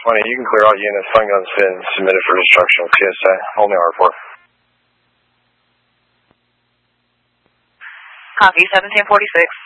20, you can clear all units. Fun gun's been submitted for destruction with TSA. Only R4. Copy, 1746.